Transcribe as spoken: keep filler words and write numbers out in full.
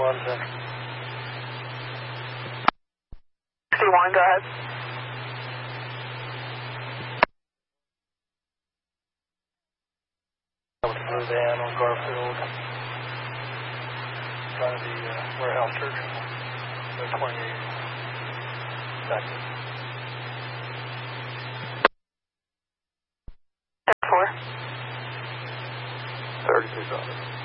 one, Center. sixty-one, go ahead. With the blue van on Garfield. Trying to the uh, warehouse church. No twenty-eight. Second. ten four. thirty-two dollars.